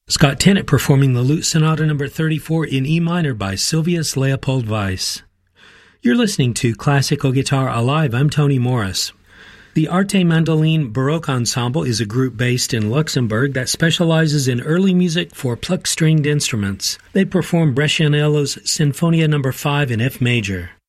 Scott Tennant performing the Lute Sonata No. 34 in E minor by Sylvius Leopold Weiss. You're listening to Classical Guitar Alive. I'm Tony Morris. The Arte Mandoline Baroque Ensemble is a group based in Luxembourg that specializes in early music for plucked stringed instruments. They perform Brescianello's Sinfonia No. 5 in F major.